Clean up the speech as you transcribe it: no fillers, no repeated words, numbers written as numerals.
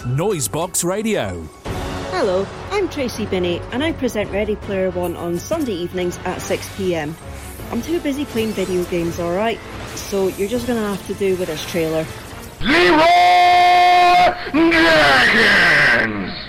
Noisebox Radio. Hello, I'm Tracy Binney and I present Ready Player One on Sunday evenings at 6pm. I'm too busy playing video games, alright? So you're just gonna have to do with this trailer. Leroy Dragons!